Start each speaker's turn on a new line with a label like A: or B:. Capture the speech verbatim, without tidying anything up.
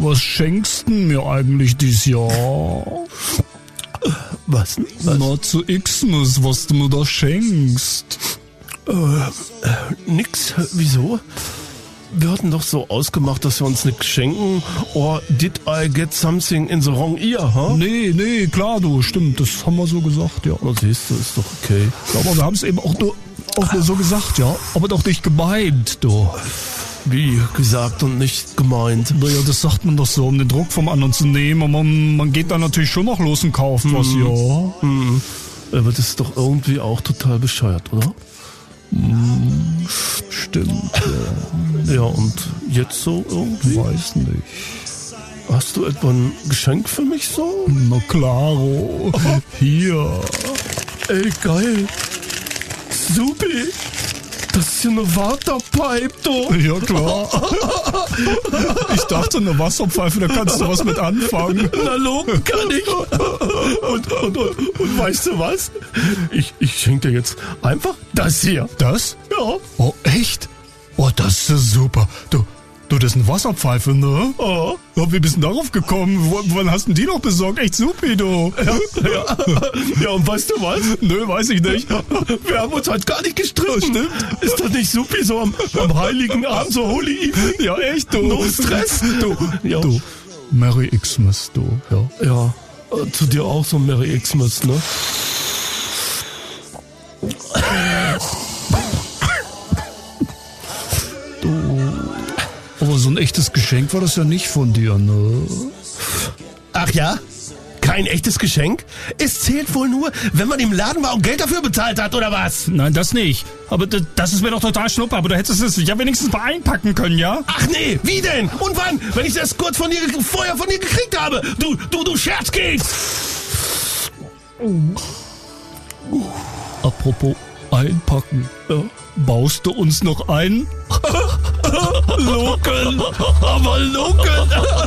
A: was schenkst du mir eigentlich dieses Jahr?
B: Was? was?
A: Na, zu Xmas, was du mir da schenkst.
B: Äh, äh, nix. Wieso? Wir hatten doch so ausgemacht, dass wir uns nichts schenken. Or did I get something in the wrong ear, huh?
A: Nee, nee, klar, du, stimmt, das haben wir so gesagt, ja.
B: Na siehst du, ist doch okay.
A: Ja, aber wir haben es eben auch nur, auch nur so gesagt, ja. Aber doch nicht gemeint, du.
B: Wie gesagt und nicht gemeint.
A: Naja, das sagt man doch so, um den Druck vom anderen zu nehmen. Aber man, man geht dann natürlich schon noch los und kauft was,
B: Mhm.
A: ja.
B: Mhm. Aber das ist doch irgendwie auch total bescheuert, oder?
A: Mm, stimmt, ja.
B: Ja, und jetzt so irgendwie?
A: Weiß nicht.
B: Hast du etwa ein Geschenk für mich so?
A: Na klaro. Hier.
B: Ey, geil. Supi. Das ist ja eine Waterpipe, du.
A: Ja, klar. Ich dachte, eine Wasserpfeife, da kannst du was mit anfangen.
B: Na, loben kann ich. Und, und, und, und weißt du was? Ich, ich schenke dir jetzt einfach das hier.
A: Das?
B: Ja.
A: Oh, echt? Oh, das ist ja super. Du, du, das ist eine Wasserpfeife, ne?
B: Oh.
A: Ja, wie bist du denn darauf gekommen? W wann hast du die noch besorgt? Echt supi, du.
B: Ja, ja. Ja, und weißt du was?
A: Nö, weiß ich nicht.
B: Wir haben uns halt gar nicht gestritten. Stimmt. Ist das nicht supi, so am, am heiligen Abend, so Holy Evening?
A: Ja, echt, du.
B: No Stress.
A: Du,
B: Ja.
A: du. Merry Xmas, du. Ja.
B: Ja, äh, zu dir auch so Merry Xmas, ne?
A: Aber so ein echtes Geschenk war das ja nicht von dir, ne?
B: Ach ja? Kein echtes Geschenk? Es zählt wohl nur, wenn man im Laden war und Geld dafür bezahlt hat, oder was?
A: Nein, das nicht. Aber d- das ist mir doch total schnuppe. Aber du hättest es ja wenigstens mal einpacken können, ja?
B: Ach nee, wie denn? Und wann? Wenn ich das kurz von dir, ge- vorher von dir gekriegt habe? Du, du, du Scherzkeks!
A: Apropos einpacken. Ja. Baust du uns noch ein?
B: Loken! Aber Loken!